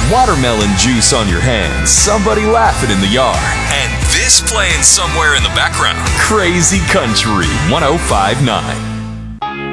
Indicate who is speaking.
Speaker 1: watermelon juice on your hands, somebody laughing in the yard, and this playing somewhere in the background. Crazy Country 1059.